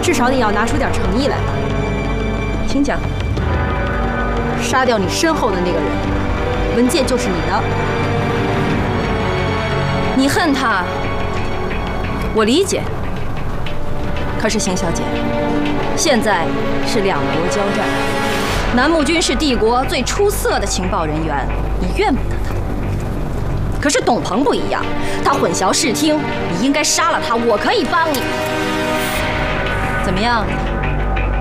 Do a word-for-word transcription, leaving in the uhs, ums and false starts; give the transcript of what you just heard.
至少你要拿出点诚意来吧。 请讲。 杀掉你身后的那个人，文件就是你的。 你恨他，我理解。可是邢小姐，现在是两国交战，南木君是帝国最出色的情报人员，你怨不得他。可是董鹏不一样，他混淆视听，你应该杀了他，我可以帮你。怎么样？